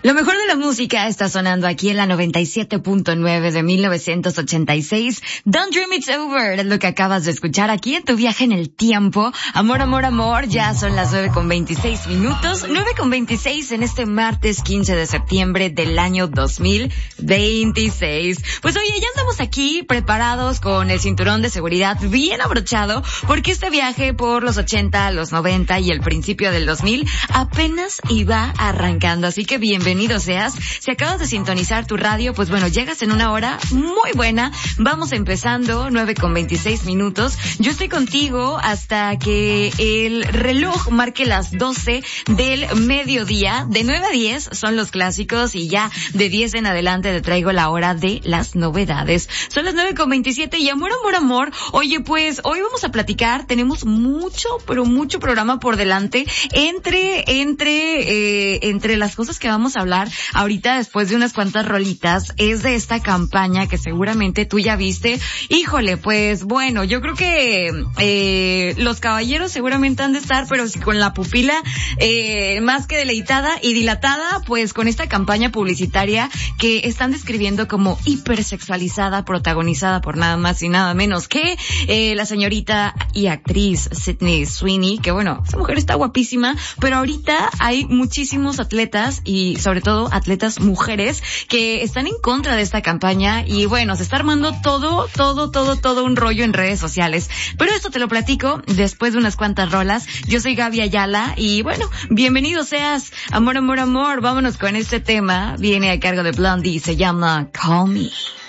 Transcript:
Lo mejor de la música está sonando aquí en la 97.9 de 1986. Don't Dream It's Over es lo que acabas de escuchar aquí en tu viaje en el tiempo. Amor, amor, amor, ya son las 9:26 minutos. 9:26 en este martes 15 de septiembre del año 2026. Pues oye, ya andamos aquí preparados con el cinturón de seguridad bien abrochado porque este viaje por los 80, los 90 y el principio del 2000 apenas iba arrancando. Así que bienvenido seas. Si acabas de sintonizar tu radio, pues bueno, llegas en una hora muy buena. Vamos empezando, 9:26 minutos. Yo estoy contigo hasta que el reloj marque las 12 del mediodía. De 9 a 10 son los clásicos y ya de 10 en adelante te traigo la hora de las novedades. Son las 9:27 y amor, amor, amor. Oye, pues hoy vamos a platicar. Tenemos mucho, pero mucho programa por delante. Entre las cosas que vamos a hablar ahorita después de unas cuantas rolitas es de esta campaña que seguramente tú ya viste. Híjole, pues bueno, yo creo que los caballeros seguramente han de estar, pero con la pupila más que deleitada y dilatada, pues con esta campaña publicitaria que están describiendo como hipersexualizada, protagonizada por nada más y nada menos que la señorita y actriz Sydney Sweeney, que bueno, esa mujer está guapísima, pero ahorita hay muchísimos atletas y sobre todo atletas mujeres que están en contra de esta campaña y bueno, se está armando todo un rollo en redes sociales. Pero esto te lo platico después de unas cuantas rolas. Yo soy Gaby Ayala y bueno, bienvenido seas. Amor, amor, amor, vámonos con este tema. Viene a cargo de Blondie, se llama Call Me.